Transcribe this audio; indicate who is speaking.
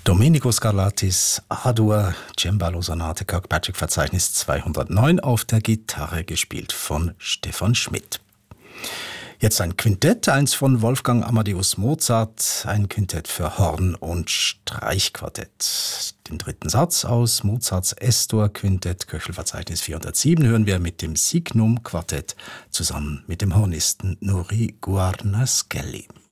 Speaker 1: Domenico Scarlattis A-Dur, Cembalo-Sonate, Kirkpatrick-Verzeichnis 209 auf der Gitarre, gespielt von Stefan Schmidt. Jetzt ein Quintett, eins von Wolfgang Amadeus Mozart, ein Quintett für Horn- und Streichquartett. Den dritten Satz aus Mozarts S-Dur-Quintett, Köchelverzeichnis 407, hören wir mit dem Signum-Quartett zusammen mit dem Hornisten Nuri Guarnaschelli.